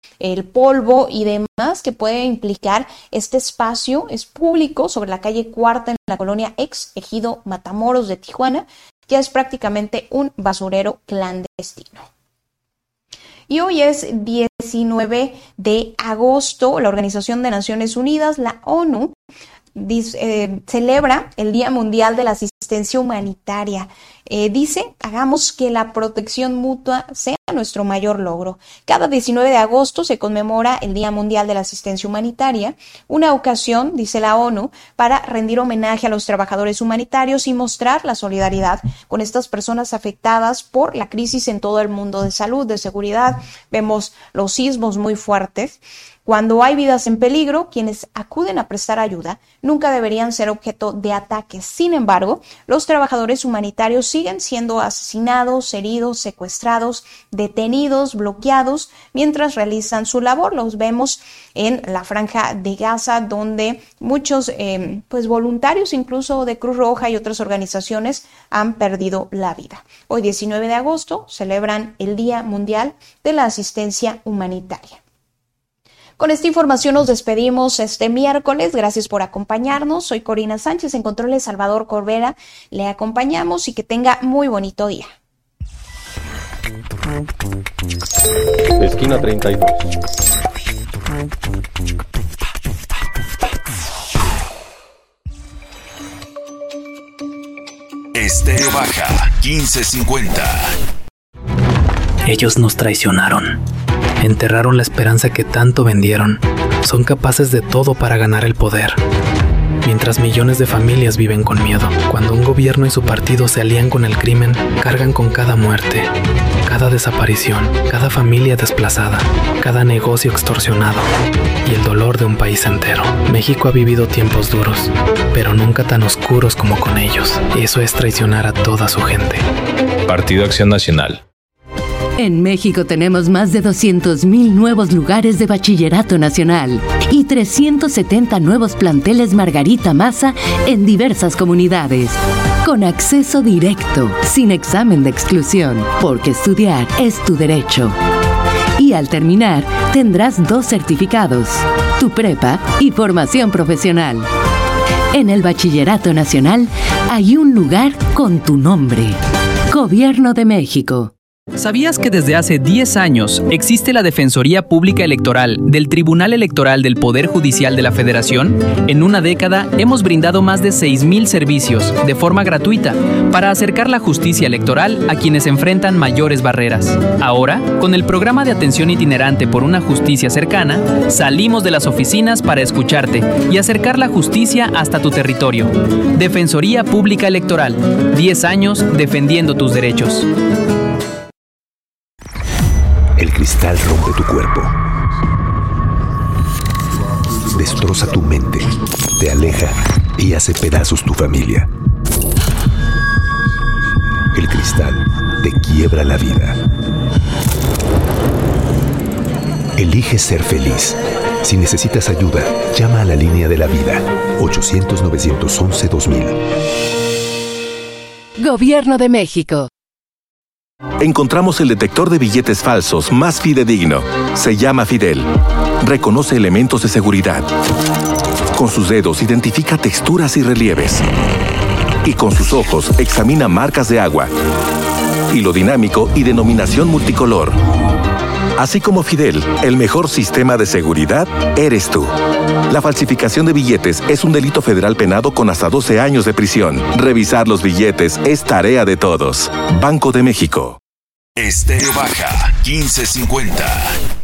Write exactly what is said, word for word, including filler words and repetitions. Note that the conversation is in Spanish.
el polvo y demás que puede implicar este espacio. Es público sobre la calle Cuarta en la colonia ex Ejido Matamoros de Tijuana. Ya es prácticamente un basurero clandestino. Y hoy es diecinueve de agosto, la Organización de Naciones Unidas, la ONU, dice, eh, celebra el Día Mundial de la Asistencia Humanitaria. Eh, dice, hagamos que la protección mutua sea nuestro mayor logro. Cada diecinueve de agosto se conmemora el Día Mundial de la Asistencia Humanitaria, una ocasión, dice la ONU, para rendir homenaje a los trabajadores humanitarios y mostrar la solidaridad con estas personas afectadas por la crisis en todo el mundo de salud, de seguridad. Vemos los sismos muy fuertes. Cuando hay vidas en peligro, quienes acuden a prestar ayuda nunca deberían ser objeto de ataques. Sin embargo, los trabajadores humanitarios siguen siendo asesinados, heridos, secuestrados, detenidos, bloqueados, mientras realizan su labor. Los vemos en la Franja de Gaza, donde muchos eh, pues voluntarios, incluso de Cruz Roja y otras organizaciones, han perdido la vida. Hoy, diecinueve de agosto, celebran el Día Mundial de la Asistencia Humanitaria. Con esta información nos despedimos este miércoles. Gracias por acompañarnos. Soy Corina Sánchez, en controles Salvador Corbera. Le acompañamos y que tenga muy bonito día. Esquina treinta y dos. Estéreo Baja, quince cincuenta. Ellos nos traicionaron. Enterraron la esperanza que tanto vendieron. Son capaces de todo para ganar el poder. Mientras millones de familias viven con miedo. Cuando un gobierno y su partido se alían con el crimen, cargan con cada muerte, cada desaparición, cada familia desplazada, cada negocio extorsionado y el dolor de un país entero. México ha vivido tiempos duros, pero nunca tan oscuros como con ellos. Eso es traicionar a toda su gente. Partido Acción Nacional. En México tenemos más de doscientos mil nuevos lugares de bachillerato nacional y trescientos setenta nuevos planteles Margarita Maza en diversas comunidades. Con acceso directo, sin examen de exclusión, porque estudiar es tu derecho. Y al terminar, tendrás dos certificados, tu prepa y formación profesional. En el Bachillerato Nacional hay un lugar con tu nombre. Gobierno de México. ¿Sabías que desde hace diez años existe la Defensoría Pública Electoral del Tribunal Electoral del Poder Judicial de la Federación? En una década hemos brindado más de seis mil servicios de forma gratuita para acercar la justicia electoral a quienes enfrentan mayores barreras. Ahora, con el programa de atención itinerante por una justicia cercana, salimos de las oficinas para escucharte y acercar la justicia hasta tu territorio. Defensoría Pública Electoral, diez años defendiendo tus derechos. El cristal rompe tu cuerpo, destroza tu mente, te aleja y hace pedazos tu familia. El cristal te quiebra la vida. Elige ser feliz. Si necesitas ayuda, llama a la línea de la vida, ochocientos, novecientos once, dos mil. Gobierno de México. Encontramos el detector de billetes falsos más fidedigno. Se llama Fidel. Reconoce elementos de seguridad. Con sus dedos identifica texturas y relieves. Y con sus ojos examina marcas de agua. Hilo dinámico y denominación multicolor. Así como Fidel, el mejor sistema de seguridad eres tú. La falsificación de billetes es un delito federal penado con hasta doce años de prisión. Revisar los billetes es tarea de todos. Banco de México. Estéreo Baja, quince cincuenta.